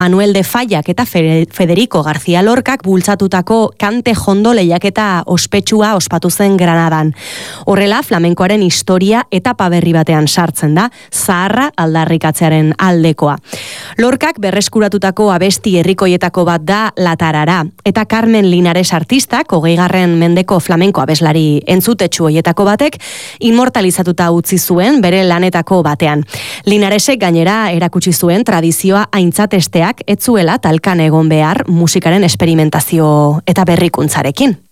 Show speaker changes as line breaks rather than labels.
Manuel de Fallak eta Federico García Lorcak bultzatutako kante jondo lehiaketa ospetsua ospatu zen Granadan. Horrela, flamenkoaren historia etapa berri batean sartzen da, zaharra aldarrikatzearen aldekoa. Lorcak berreskuratutako abesti herrikoietako bat da La Tarara, eta Carmen Linares artistak, 20. mendeko flamenko abeslari entzutetsu hoietako batek, inmortalizatuta utzi zuen bere lanetako batean. Linaresek gainera erakutsi zuen tradizioa aintzatesteak ez zuela talkan egon behar musikaren esperimentazio eta berrikuntzarekin.